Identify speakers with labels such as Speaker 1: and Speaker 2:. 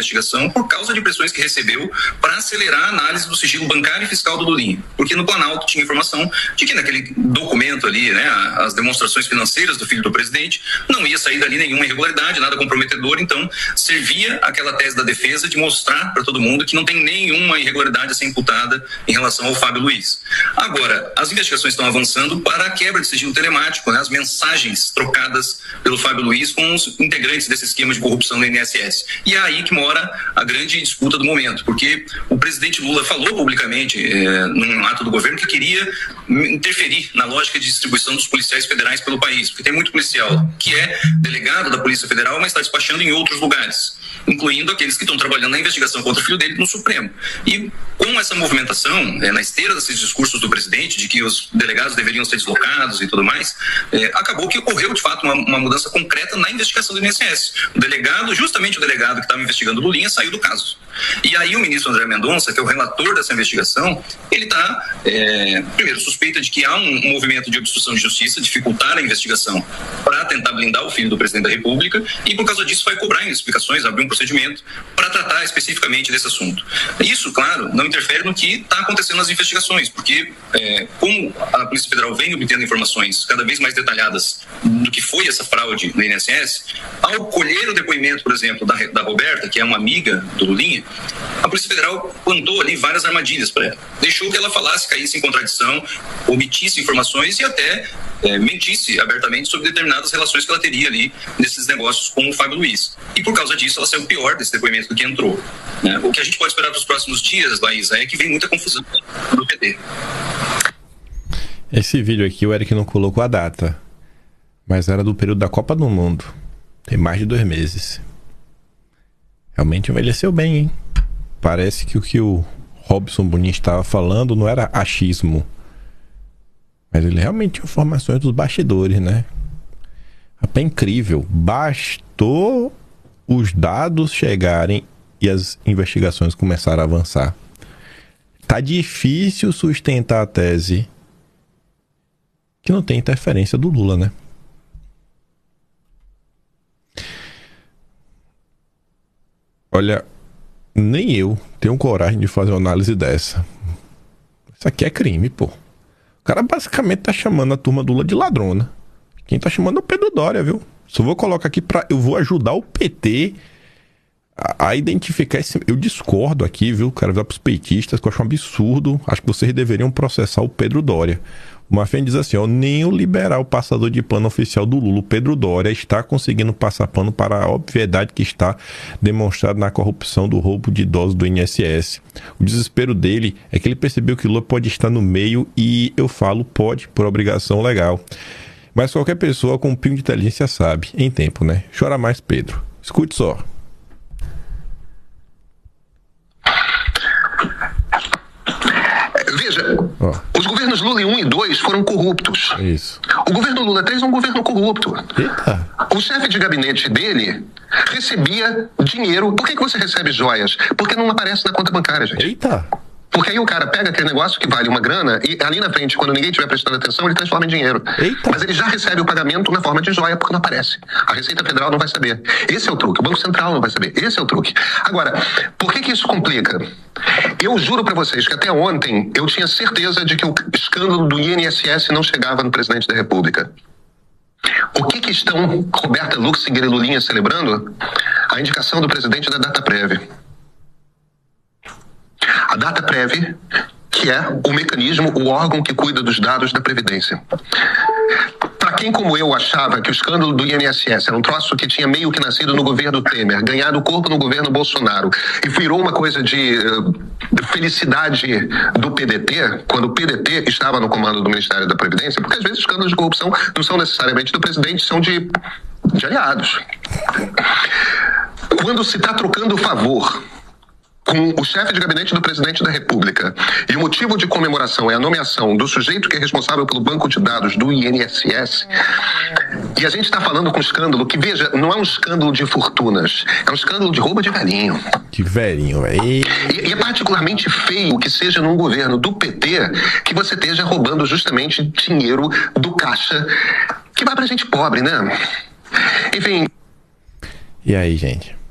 Speaker 1: investigação por causa de pressões que recebeu para acelerar a análise do sigilo bancário e fiscal do Lulinha. Porque no Planalto tinha informação de que naquele documento ali, né, as demonstrações financeiras do filho do presidente, não ia sair dali nenhuma irregularidade, nada comprometedor, então servia aquela tese da defesa de mostrar para todo mundo que não tem nenhuma irregularidade a ser imputada em relação ao Fábio Luiz. Agora, as investigações estão avançando para a quebra de sigilo telemático, né, as mensagens trocadas pelo Fábio Luiz com os integrantes desse esquema de corrupção do INSS. E é aí que mora a grande disputa do momento, porque o presidente Lula falou publicamente, num ato do governo, que queria interferir na lógica de distribuição dos policiais federais pelo país, porque tem muito policial que é delegado da Polícia Federal, mas está despachando em outros lugares, incluindo aqueles que estão trabalhando na investigação contra o filho dele no Supremo. E com essa movimentação, na esteira desses discursos do presidente, de que os delegados deveriam ser deslocados e tudo mais, acabou que ocorreu, de fato, uma mudança concreta na investigação do INSS. O delegado, justamente o delegado que estava investigando o Lulinha, saiu do caso. E aí o ministro André Mendonça, que é o relator dessa investigação, ele está, primeiro, suspeita de que há um movimento de obstrução de justiça, dificultar a investigação para tentar blindar o filho do presidente da República, e por causa disso vai cobrar explicações, abrir um procedimento para tratar especificamente desse assunto. Isso, claro, não interfere no que está acontecendo nas investigações, porque como a Polícia Federal vem obtendo informações cada vez mais detalhadas do que foi essa fraude no INSS, ao colher o depoimento, por exemplo, da Roberta, que é uma amiga do Lulinha, a Polícia Federal plantou ali várias armadilhas para ela. Deixou que ela falasse, caísse em contradição, omitisse informações e até mentisse abertamente sobre determinadas relações que ela teria ali nesses negócios com o Fábio Luiz. E por causa disso ela saiu pior desse depoimento do que entrou, né? O que a gente pode esperar para os próximos dias, Laísa, é que vem muita confusão no PT.
Speaker 2: Esse vídeo aqui o Eric não colocou a data, mas era do período da Copa do Mundo. Tem mais de 2 meses. Realmente envelheceu bem, hein? Parece que o que o Robson Bonin estava falando não era achismo, mas ele realmente tinha informações dos bastidores, né? É incrível. Bastou os dados chegarem e as investigações começaram a avançar. Tá difícil sustentar a tese que não tem interferência do Lula, né? Olha, nem eu tenho coragem de fazer uma análise dessa. Isso aqui é crime, pô. O cara basicamente tá chamando a turma do Lula de ladrona. Quem tá chamando é o Pedro Doria, viu? Só vou colocar aqui eu vou ajudar o PT a identificar esse... Eu discordo aqui, viu? Quero avisar pros petistas que eu acho um absurdo. Acho que vocês deveriam processar o Pedro Doria. O Mafia diz assim, ó, nem o liberal passador de pano oficial do Lula, o Pedro Doria, está conseguindo passar pano para a obviedade que está demonstrada na corrupção do roubo de idosos do INSS. O desespero dele é que ele percebeu que Lula pode estar no meio e, eu falo, pode por obrigação legal. Mas qualquer pessoa com um pingo de inteligência sabe, em tempo, né? Chora mais, Pedro. Escute só.
Speaker 3: Veja, os governos Lula 1 e 2 foram corruptos.
Speaker 2: Isso.
Speaker 3: O governo Lula 3 é um governo corrupto.
Speaker 2: Eita.
Speaker 3: O chefe de gabinete dele recebia dinheiro. Por que você recebe joias? Porque não aparece na conta bancária, gente.
Speaker 2: Eita.
Speaker 3: Porque aí o cara pega aquele negócio que vale uma grana e ali na frente, quando ninguém estiver prestando atenção, ele transforma em dinheiro.
Speaker 2: Eita.
Speaker 3: Mas ele já recebe o pagamento na forma de joia porque não aparece. A Receita Federal não vai saber. Esse é o truque. O Banco Central não vai saber. Esse é o truque. Agora, por que isso complica? Eu juro pra vocês que até ontem eu tinha certeza de que o escândalo do INSS não chegava no presidente da República. O que estão Roberta Luxinger e Lulinha celebrando? A indicação do presidente da DataPrev. A DataPrev, que é o mecanismo, o órgão que cuida dos dados da Previdência. Para quem como eu achava que o escândalo do INSS era um troço que tinha meio que nascido no governo Temer, ganhado corpo no governo Bolsonaro e virou uma coisa de felicidade do PDT, quando o PDT estava no comando do Ministério da Previdência, porque às vezes os escândalos de corrupção não são necessariamente do presidente, são de aliados. Quando se está trocando favor com o chefe de gabinete do presidente da República e o motivo de comemoração é a nomeação do sujeito que é responsável pelo banco de dados do INSS, e a gente está falando com um escândalo que, veja, não é um escândalo de fortunas, é um escândalo de roubo de velhinho.
Speaker 2: De velhinho, velho.
Speaker 3: E é particularmente feio que seja num governo do PT que você esteja roubando justamente dinheiro do caixa que vai pra gente pobre, né? Enfim.
Speaker 2: E aí, gente?